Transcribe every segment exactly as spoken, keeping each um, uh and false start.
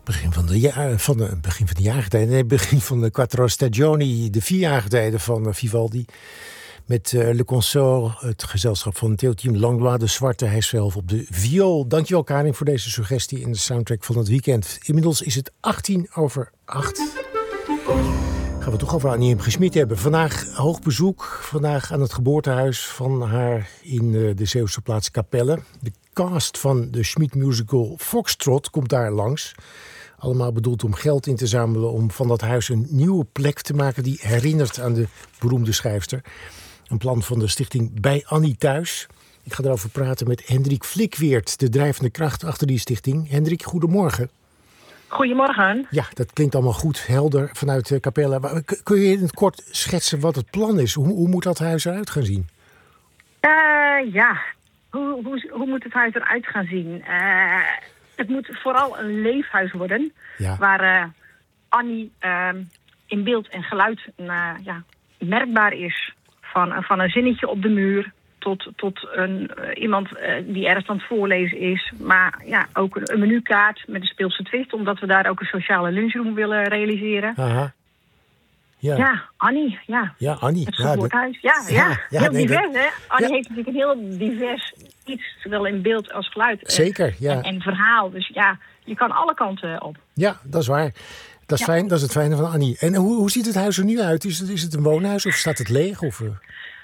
Begin van de, jaar, van de, begin van de jaargetijden. Nee, begin van de Quattro Stagioni, de vier jaargetijden van uh, Vivaldi. Met uh, Le Consort, het gezelschap van Theo Team Langlois, de zwarte, hij zelf op de viool. Dankjewel Karin voor deze suggestie in de soundtrack van het weekend. Inmiddels is het achttien over acht. Gaan we toch over Annie M. G. Schmid hebben. Vandaag hoog bezoek. Vandaag aan het geboortehuis van haar in uh, de Zeeuwse plaats Capelle. De cast van de Schmid musical Foxtrot komt daar langs. Allemaal bedoeld om geld in te zamelen om van dat huis een nieuwe plek te maken die herinnert aan de beroemde schrijfster. Een plan van de stichting Bij Annie Thuis. Ik ga erover praten met Hendrik Flikweert, de drijvende kracht achter die stichting. Hendrik, goedemorgen. Goedemorgen. Ja, dat klinkt allemaal goed, helder vanuit uh, Capelle. Kun je in het kort schetsen wat het plan is? Hoe, hoe moet dat huis eruit gaan zien? Uh, ja, hoe, hoe, hoe moet het huis eruit gaan zien? Uh, het moet vooral een leefhuis worden. Ja. Waar uh, Annie uh, in beeld en geluid uh, ja, merkbaar is. Van, van een zinnetje op de muur tot, tot een, uh, iemand uh, die ergens aan het voorlezen is. Maar ja, ook een, een menukaart met een speelse twist. Omdat we daar ook een sociale lunchroom willen realiseren. Aha. Ja. ja, Annie. Ja, ja Annie. Het geboortehuis. Ja, ja, ja, ja, heel nee, divers, dat... hè. Annie ja. heeft natuurlijk een heel divers iets. Zowel in beeld als geluid. Zeker, ja. En, en verhaal. Dus ja, je kan alle kanten op. Ja, dat is waar. Dat is, ja. fijn, dat is het fijne van Annie. En hoe, hoe ziet het huis er nu uit? Is het, is het een woonhuis of staat het leeg? Of... Um,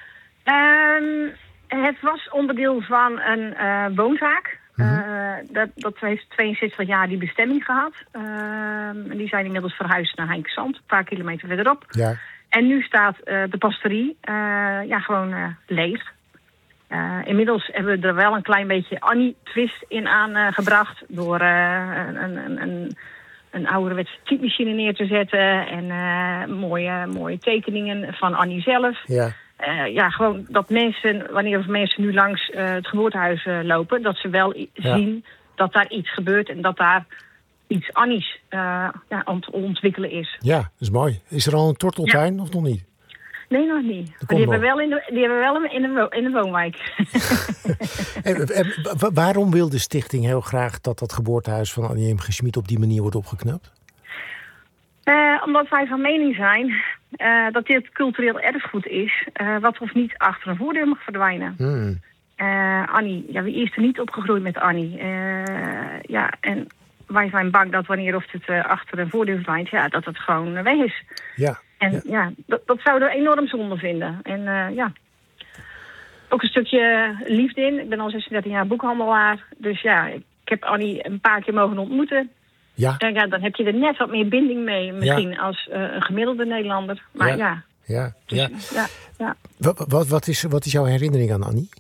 het was onderdeel van een uh, woonzaak. Mm-hmm. Uh, dat, dat heeft tweeënzestig jaar die bestemming gehad. Uh, die zijn inmiddels verhuisd naar Heinkensand, een paar kilometer verderop. Ja. En nu staat uh, de pastorie uh, ja, gewoon uh, leeg. Uh, inmiddels hebben we er wel een klein beetje Annie-twist in aangebracht. Uh, door uh, een... een, een een ouderwetse typemachine neer te zetten. En uh, mooie, mooie tekeningen van Annie zelf. Ja. Uh, ja, gewoon dat mensen, wanneer mensen nu langs uh, het geboortehuis uh, lopen, dat ze wel i- ja. zien dat daar iets gebeurt en dat daar iets Annies uh, ja, aan het ontwikkelen is. Ja, dat is mooi. Is er al een torteltuin ja. of nog niet? Nee, nog niet. Maar die hebben, wel in de, die hebben we wel in de, wo- in de woonwijk. en, en, waarom wil de stichting heel graag dat dat geboortehuis van Annie M. G. Schmid op die manier wordt opgeknapt? Uh, omdat wij van mening zijn uh, dat dit cultureel erfgoed is, uh, wat of niet achter een voordeur mag verdwijnen. Hmm. Uh, Annie, ja, wie is er niet opgegroeid met Annie? Uh, ja, en wij zijn bang dat wanneer of het uh, achter een voordeur verdwijnt, ja, dat het gewoon weg is. Ja. En ja, ja dat, dat zouden we enorm zonde vinden. En uh, ja, ook een stukje liefde in. Ik ben al zesendertig jaar boekhandelaar. Dus ja, ik heb Annie een paar keer mogen ontmoeten. Ja. En ja, dan heb je er net wat meer binding mee misschien ja. als uh, een gemiddelde Nederlander. Maar ja. ja. ja, dus, ja. ja, ja. Wat, wat, wat, is, wat is jouw herinnering aan Annie?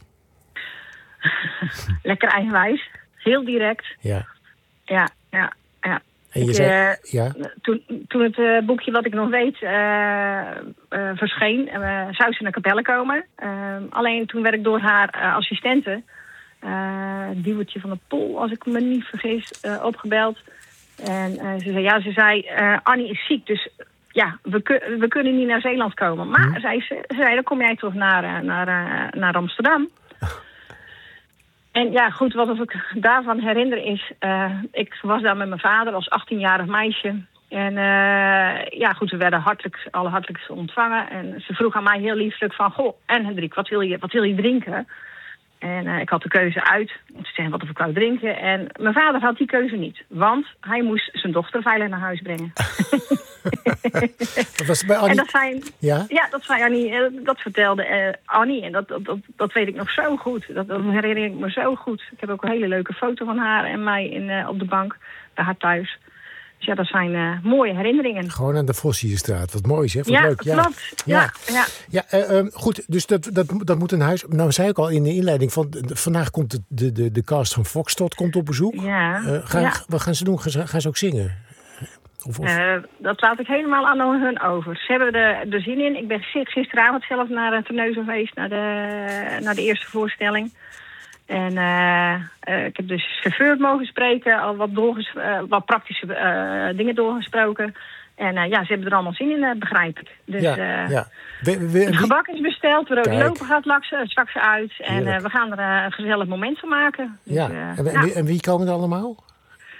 Lekker eigenwijs. Heel direct. Ja. Ja, ja, ja. En je ik, zei, uh, ja? toen, toen het uh, boekje Wat ik nog weet uh, uh, verscheen, uh, zou ze naar Capelle komen. Uh, alleen toen werd ik door haar uh, assistente, uh, Diewertje van der Pol, als ik me niet vergis, uh, opgebeld. En uh, ze zei, ja, ze zei, uh, Annie is ziek, dus ja, we, ku- we kunnen niet naar Zeeland komen. Maar, hmm. zei ze, ze zei, dan kom jij toch naar, uh, naar, uh, naar Amsterdam. En ja, goed, wat ik daarvan herinner is, uh, ik was daar met mijn vader als achttienjarig meisje. En uh, ja, goed, we werden hartelijk, alle hartelijkst ontvangen. En ze vroeg aan mij heel lieflijk van, goh, en Hendrik, wat wil je, wat wil je drinken? En uh, ik had de keuze uit om te zeggen wat of ik wou drinken. En mijn vader had die keuze niet, want hij moest zijn dochter veilig naar huis brengen. Dat was bij Annie? En dat zijn, ja? ja, dat zei Annie, dat vertelde uh, Annie. En dat, dat, dat, dat weet ik nog zo goed. Dat, dat herinner ik me zo goed. Ik heb ook een hele leuke foto van haar en mij in, uh, op de bank bij haar thuis. Dus ja, dat zijn uh, mooie herinneringen. Gewoon aan de Vossiestraat. Wat mooi, hè? Wat ja, leuk. Ja, klopt. Ja, ja. ja. ja uh, um, goed, dus dat, dat, dat moet een huis... Nou zei ik al in de inleiding, van de, vandaag komt de, de, de, de cast van Foxtrot komt op bezoek. Ja. Uh, gaan, ja. Wat gaan ze doen? Gaan ze, gaan ze ook zingen? Of, of? Uh, dat laat ik helemaal aan hun over. Ze hebben er de zin in. Ik ben gisteravond zelf naar een Terneuzenfeest, naar de, naar de eerste voorstelling. En uh, uh, ik heb dus chauffeur mogen spreken, al wat, doorges- uh, wat praktische uh, dingen doorgesproken. En uh, ja, ze hebben er allemaal zin in, uh, begrijp ik. Dus ja, uh, ja. We, we, het gebak is besteld, de rode loper gaat laksen, straks uit. En uh, we gaan er uh, een gezellig moment van maken. Dus, ja. uh, en, en, ja. wie, en wie komen er allemaal?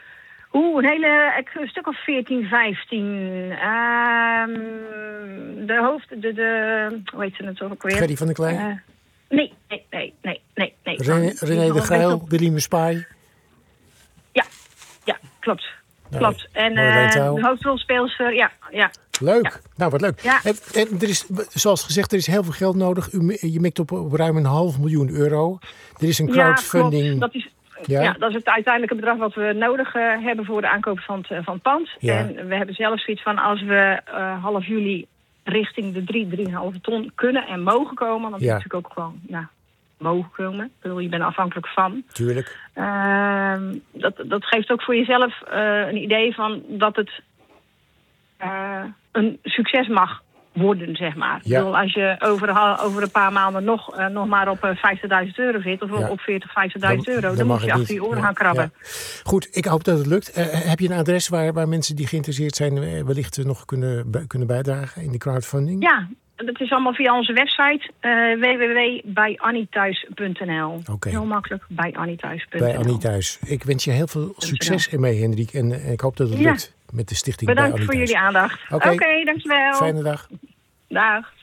Oeh, een hele een stuk of veertien, vijftien. Uh, de hoofd, de, de, hoe heet ze het ook weer? Freddy van der Klein? Uh, nee, nee, nee, nee, nee. nee. René, René de Grail, Willem Spaai? Ja, ja, klopt. Nee, klopt. En uh, de hoofdrolspeelster, ja, ja. Leuk. Ja. Nou, wat leuk. Ja. En, en er is, zoals gezegd, er is heel veel geld nodig. U, je mikt op, op ruim een half miljoen euro. Er is een crowdfunding. Ja, dat is, ja? ja, dat is het uiteindelijke bedrag wat we nodig uh, hebben voor de aankoop van het, van het pand. Ja. En we hebben zelf zoiets van, als we uh, half juli richting de drie, drieënhalve ton kunnen en mogen komen, dan ja. moet je natuurlijk ook gewoon ja, mogen komen. Ik bedoel, je bent afhankelijk van. Tuurlijk. Uh, dat, dat geeft ook voor jezelf uh, een idee van dat het uh, een succes mag worden, zeg maar. Ja. Ik bedoel, als je over, over een paar maanden nog, uh, nog maar op uh, vijftigduizend euro zit, of ja. op veertig, vijftigduizend euro, dan, dan moet je achter je oren ja. gaan krabben. Ja. Goed, ik hoop dat het lukt. Uh, heb je een adres waar, waar mensen die geïnteresseerd zijn uh, wellicht uh, nog kunnen, kunnen bijdragen in de crowdfunding? Ja, dat is allemaal via onze website uh, w w w punt bij annie thuis punt n l. Okay. Heel makkelijk, bij annie thuis punt n l. Bij Annie Thuis. Ik wens je heel veel succes ermee, Hendrik. En uh, ik hoop dat het lukt ja. met de stichting Bedankt bij Annie voor Thuis. jullie aandacht. Oké, okay. okay, dankjewel. Fijne dag. Dag.